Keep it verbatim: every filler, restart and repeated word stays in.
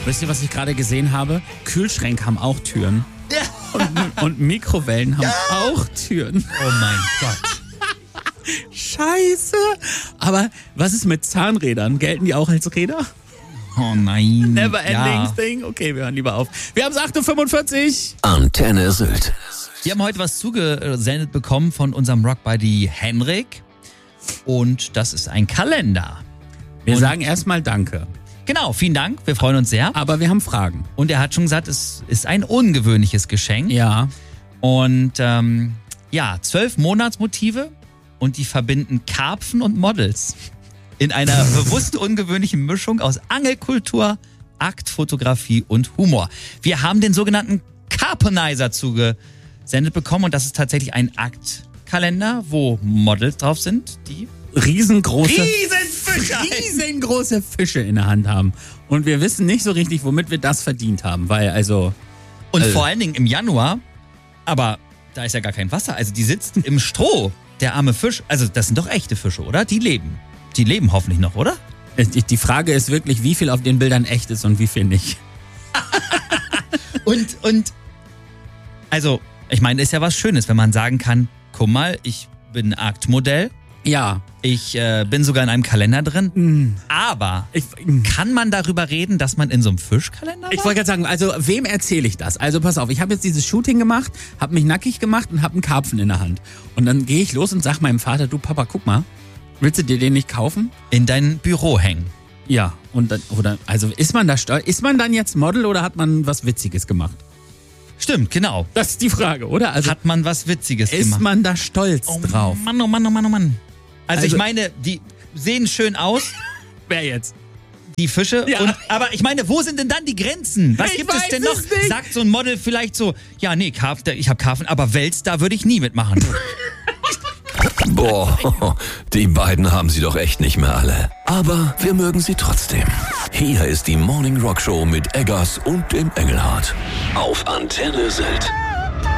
Wisst ihr, was ich gerade gesehen habe? Kühlschränke haben auch Türen. Ja. Und, und Mikrowellen haben ja. auch Türen. Oh mein Gott. Scheiße. Aber was ist mit Zahnrädern? Gelten die auch als Räder? Oh nein. Never ending ja. thing. Okay, wir hören lieber auf. Wir haben es acht Uhr fünfundvierzig. Antenne Sylt. Wir haben heute was zugesendet bekommen von unserem Rockbuddy Henrik. Und das ist ein Kalender. Wir und sagen erstmal Danke. Genau, vielen Dank. Wir freuen uns sehr. Aber wir haben Fragen. Und er hat schon gesagt, es ist ein ungewöhnliches Geschenk. Ja. Und ähm, ja, zwölf Monatsmotive und die verbinden Karpfen und Models. In einer bewusst ungewöhnlichen Mischung aus Angelkultur, Aktfotografie und Humor. Wir haben den sogenannten Carpenizer zugesendet bekommen und das ist tatsächlich ein Aktkalender, wo Models drauf sind, die riesengroße Riesenfische, riesengroße Fische in der Hand haben. Und wir wissen nicht so richtig, womit wir das verdient haben, weil also... Und also, vor allen Dingen im Januar, aber da ist ja gar kein Wasser, also die sitzt im Stroh, der arme Fisch. Also das sind doch echte Fische, oder? Die leben. Die leben hoffentlich noch, oder? Die Frage ist wirklich, wie viel auf den Bildern echt ist und wie viel nicht. und, und, also, ich meine, ist ja was Schönes, wenn man sagen kann, guck mal, ich bin ein Aktmodell. Ja. Ich äh, bin sogar in einem Kalender drin. Mm. Aber ich, kann man darüber reden, dass man in so einem Fischkalender war? Ich wollte gerade sagen, also wem erzähle ich das? Also pass auf, ich habe jetzt dieses Shooting gemacht, habe mich nackig gemacht und habe einen Karpfen in der Hand. Und dann gehe ich los und sag meinem Vater, du Papa, guck mal, willst du dir den nicht kaufen? In dein Büro hängen. Ja, und dann, oder, also ist man da stolz? Ist man dann jetzt Model oder hat man was Witziges gemacht? Stimmt, genau. Das ist die Frage, oder? Also hat man was Witziges ist gemacht? Ist man da stolz oh, drauf? Mann, oh Mann, oh Mann, oh Mann. Also, Also ich meine, die sehen schön aus. Wer jetzt? Die Fische. Ja. Und, aber ich meine, wo sind denn dann die Grenzen? Was ich gibt es denn es noch? Nicht. Sagt so ein Model vielleicht so, ja, nee, Karpfen, ich habe Karpfen, aber Wels, da würde ich nie mitmachen. Boah, die beiden haben sie doch echt nicht mehr alle. Aber wir mögen sie trotzdem. Hier ist die Morning Rock Show mit Eggers und dem Engelhardt. Auf Antenne Sylt.